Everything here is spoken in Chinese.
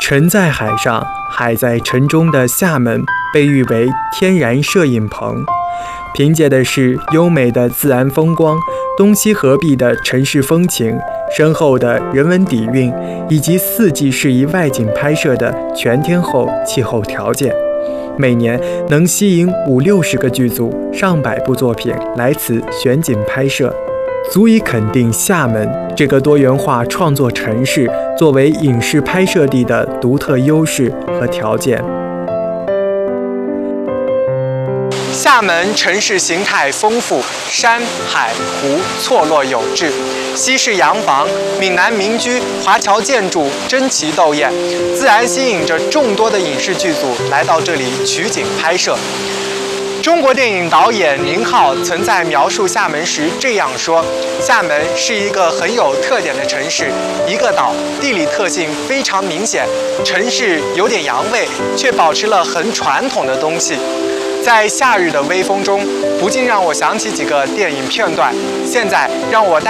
沉在海上，海在城中的厦门被誉为天然摄影棚，凭借的是优美的自然风光、东西合璧的城市风情、深厚的人文底蕴，以及4季适宜外景拍摄的全天候气候条件，每年能吸引50-60个剧组、上百部作品来此选景拍摄，足以肯定厦门这个多元化创作城市作为影视拍摄地的独特优势和条件。厦门城市形态丰富，山海湖错落有致，西式洋房、闽南民居、华侨建筑争奇斗艳，自然吸引着众多的影视剧组来到这里取景拍摄。中国电影导演宁浩曾在描述厦门时这样说：厦门是一个很有特点的城市，一个岛，地理特性非常明显，城市有点洋味，却保持了很传统的东西。在夏日的微风中，不禁让我想起几个电影片段。现在让我带